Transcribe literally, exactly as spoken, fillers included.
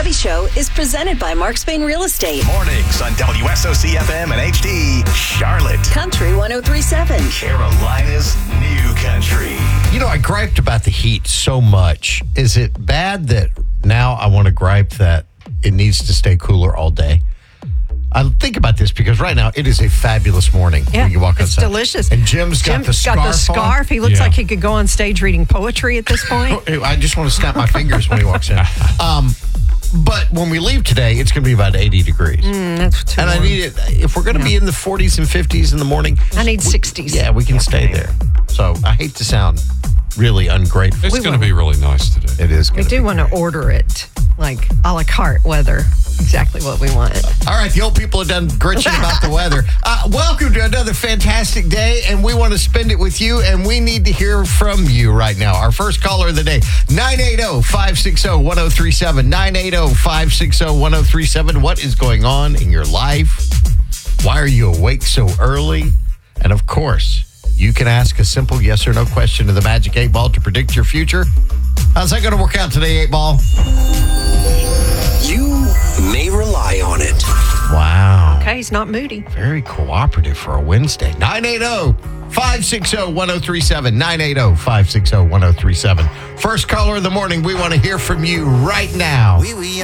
Lebby Show is presented by Mark Spain Real Estate. Mornings on W S O C F M and H D, Charlotte. Country one oh three point seven. Carolina's new country. You know, I griped about the heat so much. Is it bad that now I want to gripe that it needs to stay cooler all day? I think about this because right now it is a fabulous morning Yeah, when you walk it's outside. delicious. And Jim's got Jim's the scarf got the scarf. on. He looks Yeah. like he could go on stage reading poetry at this point. I just want to snap my fingers when he walks in. Um, but when we leave today, it's going to be about eighty degrees. Mm, that's too and I warm. need it. If we're going to be in the forties and fifties in the morning, I need we- sixties. Yeah, we can stay there. So I hate to sound really ungrateful. It's going to be really nice today. It is. We gonna do be want to great. order it like a la carte weather. Exactly what we want. All right, the old people are done gritching about the weather. Uh, welcome to another fantastic day, and we want to spend it with you, and we need to hear from you right now. Our first caller of the day, nine eight zero, five six zero, one zero three seven, nine eight zero, five six zero, one zero three seven. What is going on in your life? Why are you awake so early? And of course, you can ask a simple yes or no question to the Magic eight Ball to predict your future. How's that going to work out today, eight Ball? You may rely on it. Wow. Okay, he's not moody. Very cooperative for a Wednesday. nine eight zero, five six zero, one zero three seven. nine eight zero, five six zero, one zero three seven. First caller of the morning. We want to hear from you right now. We, we